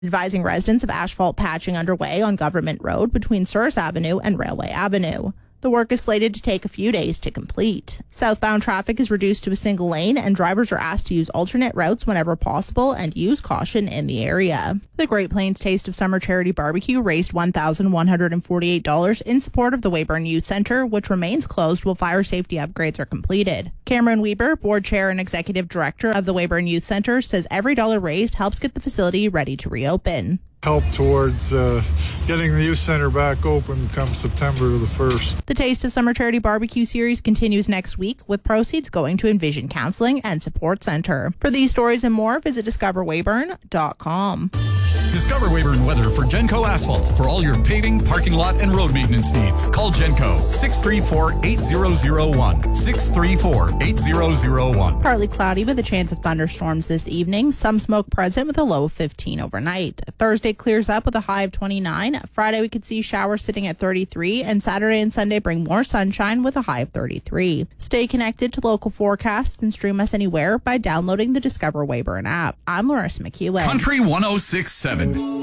advising residents of asphalt patching underway on Government Road between Souris Avenue and Railway Avenue. The work is slated to take a few days to complete. Southbound traffic is reduced to a single lane, and drivers are asked to use alternate routes whenever possible and use caution in the area. The Great Plains Taste of Summer charity barbecue raised $1,148 in support of the Weyburn Youth Centre, which remains closed while fire safety upgrades are completed. Cameron Weber, board chair and executive director of the Weyburn Youth Centre, says every dollar raised helps get the facility ready to reopen. Help towards getting the youth center back open come September the 1st. The Taste of Summer charity barbecue series continues next week, with proceeds going to Envision Counseling and Support Center. For these stories and more, visit discoverweyburn.com. Discover Weyburn weather for Genco Asphalt. For all your paving, parking lot, and road maintenance needs, call Genco 634-8001. 634-8001. Partly cloudy with a chance of thunderstorms this evening. Some smoke present with a low of 15 overnight. Thursday clears up with a high of 29. Friday we could see showers sitting at 33. And Saturday and Sunday bring more sunshine with a high of 33. Stay connected to local forecasts and stream us anywhere by downloading the Discover Weyburn app. I'm Larissa McEwen. Country 106.7.